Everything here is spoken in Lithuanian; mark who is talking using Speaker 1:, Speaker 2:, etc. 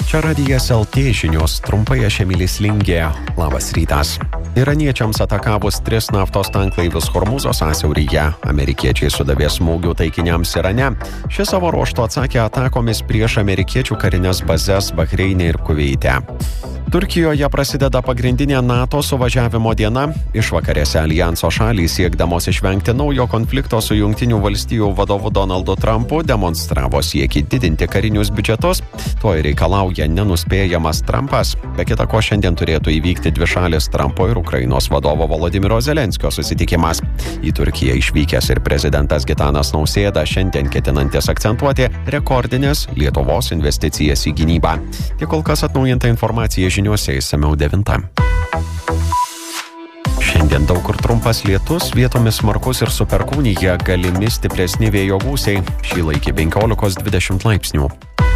Speaker 1: Čia Radijas LT žinios, trumpai aš Emilis Lingė. Labas rytas. Iraniečiams atakavus 3 naftos tanklaivius Hormūzo sąsiauryje, amerikiečiai sudavė smūgių taikiniams Irane. Šis savo ruožtu atsakė atakomis prieš amerikiečių karinės bazes Bahreine ir Kuveite. Turkijoje prasideda pagrindinė NATO suvažiavimo diena. Išvakarėse alijanso šalys siekdamos išvengti naujo konflikto su Jungtinių valstijų vadovu Donaldu Trumpu demonstravo siekį didinti karinius biudžetus. To ir reikalauja nenuspėjamas Trumpas. Be kita ko šiandien turėtų įvykti dvišalis Trumpo ir Ukrainos vadovo Volodymyro Zelenskio susitikimas. Į Turkiją išvykęs ir prezidentas Gitanas Nausėda šiandien ketinantis akcentuoti rekordinės Lietuvos investicijas į gynybą. Tiek kol kas atnaujinta informacija žiniuose išsamiau 9. Šiandien daug kur trumpas lietus, vietomis smarkus ir su perkūnija, galimi stipresni vėjo gūsiai. Šįlaik iki 15-20 laipsnių.